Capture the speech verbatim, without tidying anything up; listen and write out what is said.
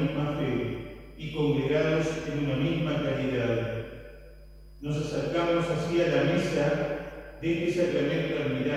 misma fe y congregados en una misma caridad. Nos acercamos así a la mesa de este sacramento admirable